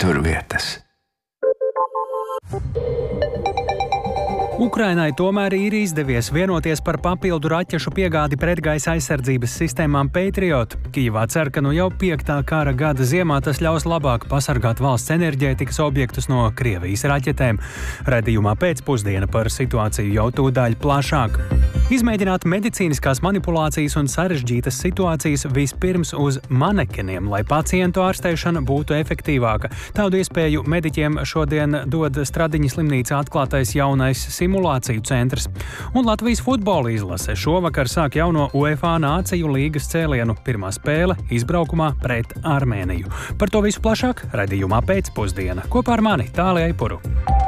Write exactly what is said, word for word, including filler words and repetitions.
turvietas. Ukrainai tomēr ir izdevies vienoties par papildu raķešu piegādi pretgaisa aizsardzības sistēmām Patriot. Kijevā cer, ka nu jau piektā kara gada ziemā tas ļaus labāk pasargāt valsts enerģētikas objektus no Krievijas raķetēm. Raidījumā pēcpusdiena par situāciju jau tūdaļ plašāk. Izmēģināt medicīniskās manipulācijas un sarežģītas situācijas vispirms uz manekeniem, lai pacientu ārstēšana būtu efektīvāka. Tādu iespēju mediķiem šodien dod Stradiņas slimnīcā atklātais jaunais simulāciju centrs. Un Latvijas futbola izlase šovakar sāk jauno UEFA Nāciju līgas cēlienu pirmā spēle izbraukumā pret Armēniju. Par to visu plašāk raidījumā pēcpusdiena. Kopā ar mani Tālija Eipuru.